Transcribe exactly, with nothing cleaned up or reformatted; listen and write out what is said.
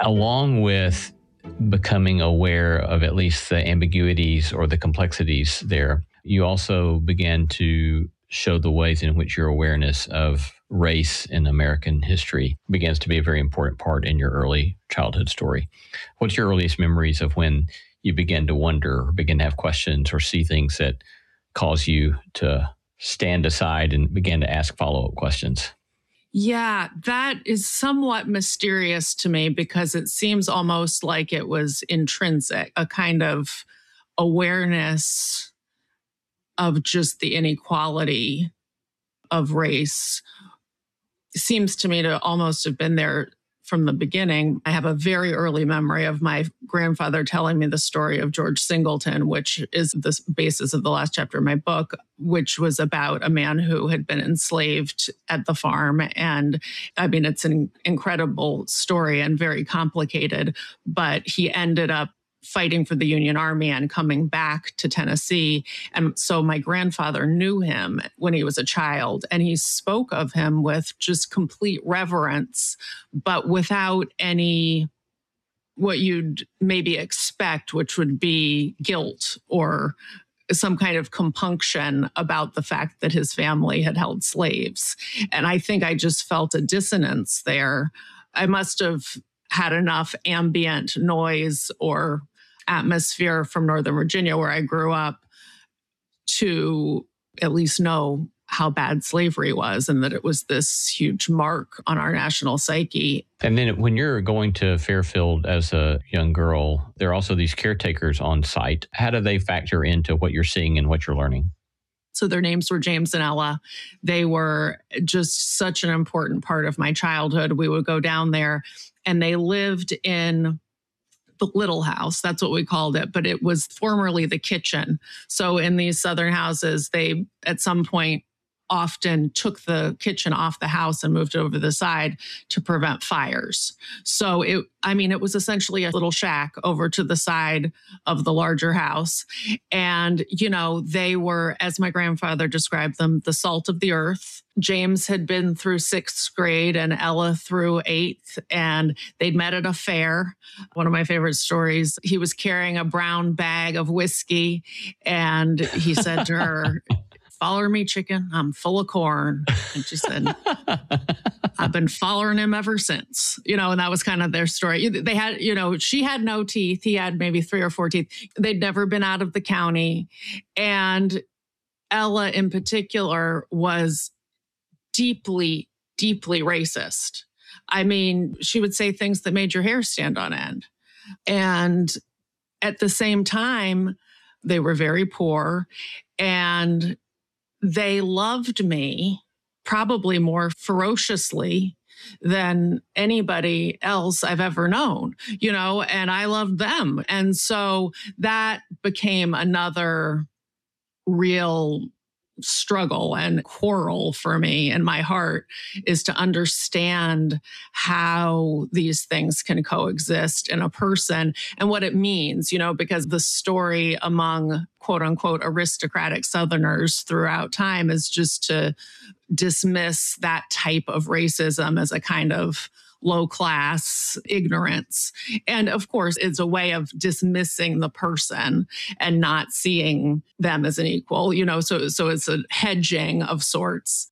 Along with becoming aware of at least the ambiguities or the complexities there, you also began to show the ways in which your awareness of race in American history begins to be a very important part in your early childhood story. What's your earliest memories of when you begin to wonder or begin to have questions or see things that cause you to stand aside and begin to ask follow-up questions? Yeah, that is somewhat mysterious to me because it seems almost like it was intrinsic, a kind of awareness of just the inequality of race. Seems to me to almost have been there from the beginning. I have a very early memory of my grandfather telling me the story of George Singleton, which is the basis of the last chapter of my book, which was about a man who had been enslaved at the farm. And I mean, it's an incredible story and very complicated, but he ended up fighting for the Union Army and coming back to Tennessee. And so my grandfather knew him when he was a child, and he spoke of him with just complete reverence, but without any what you'd maybe expect, which would be guilt or some kind of compunction about the fact that his family had held slaves. And I think I just felt a dissonance there. I must have had enough ambient noise or atmosphere from Northern Virginia, where I grew up, to at least know how bad slavery was and that it was this huge mark on our national psyche. And then when you're going to Fairfield as a young girl, there are also these caretakers on site. How do they factor into what you're seeing and what you're learning? So their names were James and Ella. They were just such an important part of my childhood. We would go down there, and they lived in the little house. That's what we called it, but it was formerly the kitchen. So in these Southern houses, they at some point often took the kitchen off the house and moved it over to the side to prevent fires. So it, I mean, it was essentially a little shack over to the side of the larger house. And, you know, they were, as my grandfather described them, the salt of the earth. James had been through sixth grade and Ella through eighth, and they'd met at a fair. One of my favorite stories, he was carrying a brown bag of whiskey, and he said to her, "Follow me, chicken. I'm full of corn." And she said, "I've been following him ever since." You know, and that was kind of their story. They had, you know, she had no teeth. He had maybe three or four teeth. They'd never been out of the county. And Ella in particular was deeply, deeply racist. I mean, she would say things that made your hair stand on end. And at the same time, they were very poor, and they loved me probably more ferociously than anybody else I've ever known, you know, and I loved them. And so that became another real struggle and quarrel for me in my heart, is to understand how these things can coexist in a person and what it means, you know, because the story among quote unquote aristocratic Southerners throughout time is just to dismiss that type of racism as a kind of low class ignorance. And of course, it's a way of dismissing the person and not seeing them as an equal, you know, so, so it's a hedging of sorts.